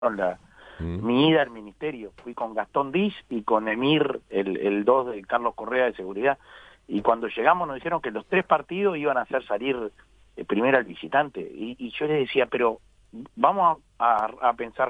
mi ida al ministerio. Fui con Gastón Diz y con Emir, el 2 de Carlos Correa de Seguridad. Y cuando llegamos nos dijeron que los 3 partidos iban a hacer salir primero al visitante. Y yo les decía, pero vamos a pensar